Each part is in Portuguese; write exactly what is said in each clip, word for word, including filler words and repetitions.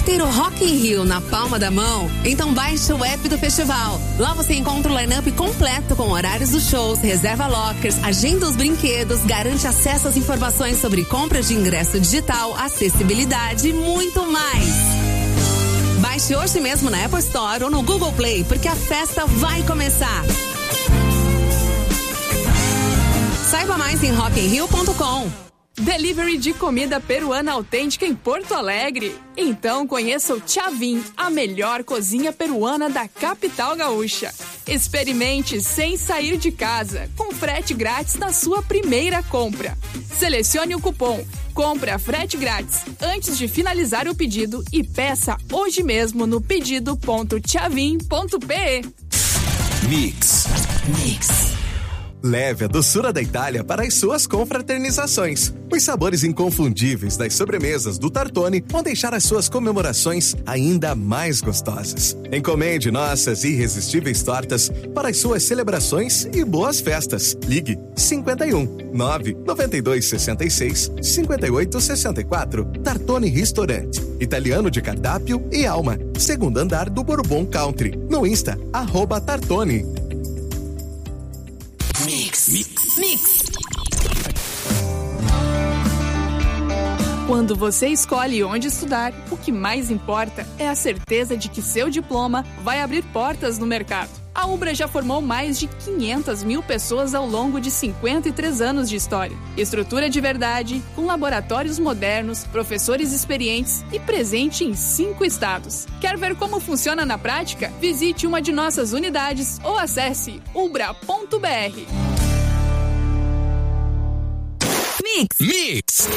ter o Rock in Rio na palma da mão? Então baixe o app do festival. Lá você encontra o line-up completo com horários dos shows, reserva lockers, agenda os brinquedos, garante acesso às informações sobre compras de ingresso digital, acessibilidade e muito mais. Baixe hoje mesmo na Apple Store ou no Google Play, porque a festa vai começar. Saiba mais em rock in rio ponto com. Delivery de comida peruana autêntica em Porto Alegre? Então conheça o Chavin, a melhor cozinha peruana da capital gaúcha. Experimente sem sair de casa, com frete grátis na sua primeira compra. Selecione o cupom Compra Frete Grátis antes de finalizar o pedido e peça hoje mesmo no pedido ponto chavin ponto pe. Mix. Mix. Leve a doçura da Itália para as suas confraternizações. Os sabores inconfundíveis das sobremesas do Tartone vão deixar as suas comemorações ainda mais gostosas. Encomende nossas irresistíveis tortas para as suas celebrações e boas festas. Ligue cinquenta e um, nove, noventa e dois, sessenta e seis, cinquenta e oito, sessenta e quatro. Tartone Restaurante. Italiano de cardápio e alma. Segundo andar do Bourbon Country. No Insta, arroba Tartone. Mix. Mix. Mix. Quando você escolhe onde estudar, o que mais importa é a certeza de que seu diploma vai abrir portas no mercado. A Ubra já formou mais de quinhentas mil pessoas ao longo de cinquenta e três anos de história. Estrutura de verdade, com laboratórios modernos, professores experientes e presente em cinco estados. Quer ver como funciona na prática? Visite uma de nossas unidades ou acesse ubra ponto br. Mix. Mix.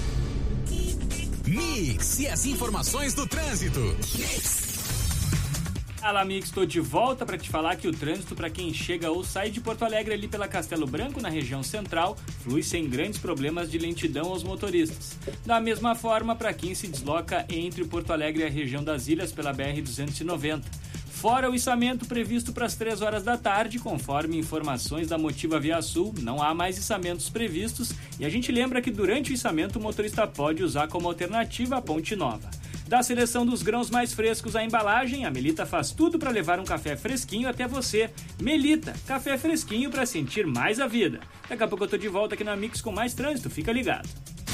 Mix e as informações do trânsito. Mix. Fala, Mix, estou de volta para te falar que o trânsito para quem chega ou sai de Porto Alegre ali pela Castelo Branco, na região central, flui sem grandes problemas de lentidão aos motoristas. Da mesma forma, para quem se desloca entre Porto Alegre e a região das Ilhas pela B R duzentos e noventa. Fora o içamento previsto para as três horas da tarde, conforme informações da Motiva Via Sul, não há mais içamentos previstos e a gente lembra que durante o içamento o motorista pode usar como alternativa a Ponte Nova. Da seleção dos grãos mais frescos à embalagem, a Melita faz tudo para levar um café fresquinho até você. Melita, café fresquinho para sentir mais a vida. Daqui a pouco eu tô de volta aqui na Mix com mais trânsito, fica ligado.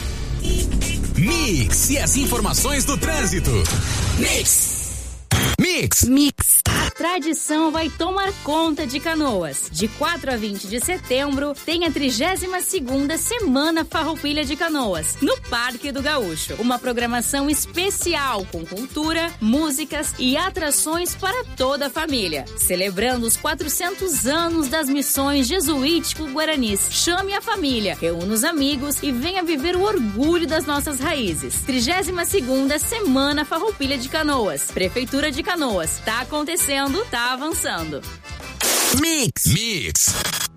Mix e as informações do trânsito. Mix. Mix. Mix. A tradição vai tomar conta de Canoas. De quatro a vinte de setembro, tem a trigésima segunda Semana Farroupilha de Canoas, no Parque do Gaúcho. Uma programação especial com cultura, músicas e atrações para toda a família. Celebrando os quatrocentos anos das missões jesuítico-guaranis. Chame a família, reúna os amigos e venha viver o orgulho das nossas raízes. trigésima segunda Semana Farroupilha de Canoas. Prefeitura de Canoas. Tá acontecendo, tá avançando. Mix. Mix.